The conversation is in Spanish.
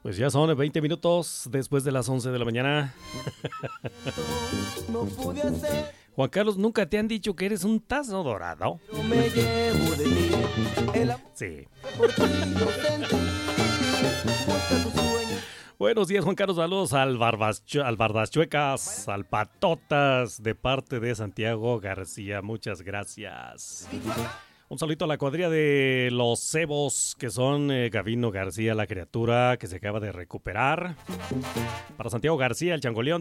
Pues ya son 20 minutos después de las 11 de la mañana. No pude hacer, Juan Carlos, ¿nunca te han dicho que eres un tazo dorado? yo me llevo de ti. El amor Sí. por ti yo sentí. Busca tus sueños. Buenos días, Juan Carlos. Saludos al Bardas Chuecas, al Patotas, de parte de Santiago García. Muchas gracias. Un saludito a la cuadrilla de los cebos, que son Gavino García, la criatura que se acaba de recuperar. Para Santiago García, el changoleón.